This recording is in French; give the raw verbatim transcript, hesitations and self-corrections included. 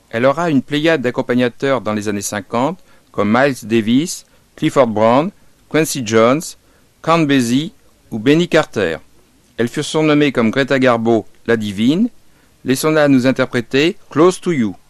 Elle aura une pléiade d'accompagnateurs dans les années cinquante, comme Miles Davis, Clifford Brown, Quincy Jones, Count Basie ou Benny Carter. Elle fut surnommée comme Greta Garbo, la divine. Laissons-la nous interpréter Close to You.